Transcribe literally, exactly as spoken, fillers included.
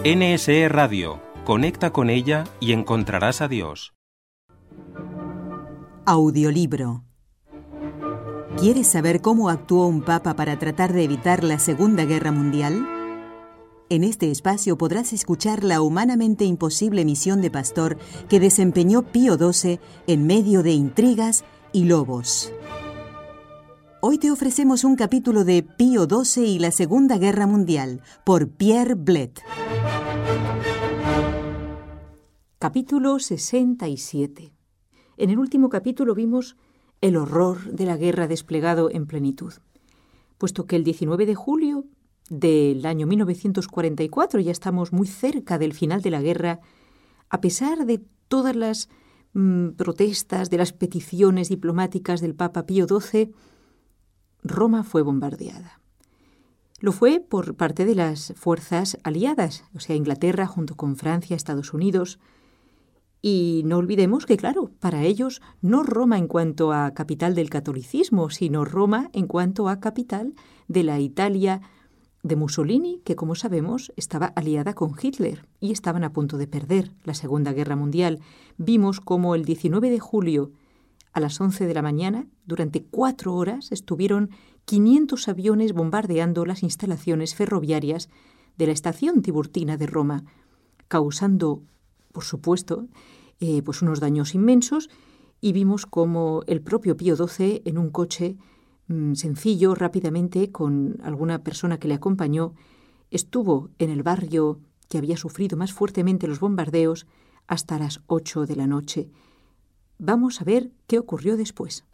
N S E Radio. Conecta con ella y encontrarás a Dios. Audiolibro. ¿Quieres saber cómo actuó un papa para tratar de evitar la Segunda Guerra Mundial? En este espacio podrás escuchar la humanamente imposible misión de pastor que desempeñó Pío doce en medio de intrigas y lobos. Hoy te ofrecemos un capítulo de Pío doce y la Segunda Guerra Mundial, por Pierre Blett. Capítulo sesenta y siete. En el último capítulo vimos el horror de la guerra desplegado en plenitud, puesto que el diecinueve de julio del año mil novecientos cuarenta y cuatro, ya estamos muy cerca del final de la guerra, a pesar de todas las mmm, protestas, de las peticiones diplomáticas del Papa Pío doce, Roma fue bombardeada. Lo fue por parte de las fuerzas aliadas, o sea, Inglaterra junto con Francia, Estados Unidos. Y no olvidemos que, claro, para ellos no Roma en cuanto a capital del catolicismo, sino Roma en cuanto a capital de la Italia de Mussolini, que, como sabemos, estaba aliada con Hitler y estaban a punto de perder la Segunda Guerra Mundial. Vimos cómo el diecinueve de julio, a las once de la mañana, durante cuatro horas, estuvieron quinientos aviones bombardeando las instalaciones ferroviarias de la estación Tiburtina de Roma, causando, por supuesto, eh, pues unos daños inmensos, y vimos cómo el propio Pío doce, en un coche mmm, sencillo, rápidamente, con alguna persona que le acompañó, estuvo en el barrio que había sufrido más fuertemente los bombardeos hasta las ocho de la noche. Vamos a ver qué ocurrió después.